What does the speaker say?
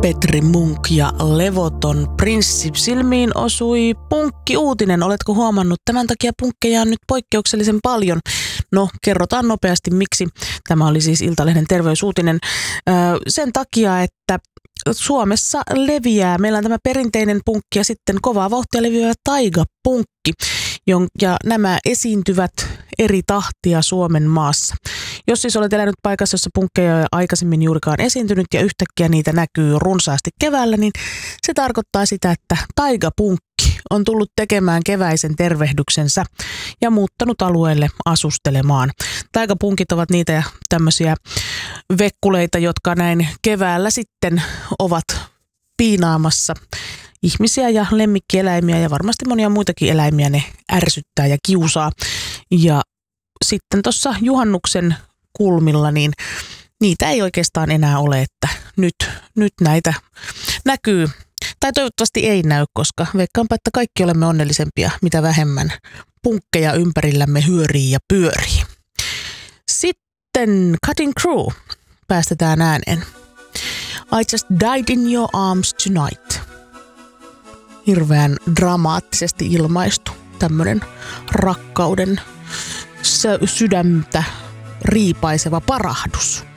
Petri Munk ja levoton prinssi. Silmiin osui punkki-uutinen. Oletko huomannut? Tämän takia punkkeja on nyt poikkeuksellisen paljon. No, kerrotaan nopeasti miksi. Tämä oli siis Iltalehden terveysuutinen. Sen takia, että Suomessa leviää. Meillä on tämä perinteinen punkki ja sitten kovaa vauhtia leviävä taigapunkki. Ja nämä esiintyvät eri tahtia Suomen maassa. Jos siis olet elänyt paikassa, jossa punkkeja ei ole aikaisemmin juurikaan esiintynyt ja yhtäkkiä niitä näkyy runsaasti keväällä, niin se tarkoittaa sitä, että taigapunkki on tullut tekemään keväisen tervehdyksensä ja muuttanut alueelle asustelemaan. Taigapunkit ovat niitä tämmöisiä vekkuleita, jotka näin keväällä sitten ovat piinaamassa ihmisiä ja lemmikkieläimiä ja varmasti monia muitakin eläimiä ne ärsyttää ja kiusaa. Ja sitten tuossa juhannuksen kulmilla, niin niitä ei oikeastaan enää ole, että nyt näitä näkyy. Tai toivottavasti ei näy, koska veikkaanpa, että kaikki olemme onnellisempia, mitä vähemmän punkkeja ympärillämme hyörii ja pyörii. Sitten Cutting Crew päästetään ääneen. I just died in your arms tonight. Hirveän dramaattisesti ilmaistu tämmöinen rakkauden sydäntä riipaiseva parahdus.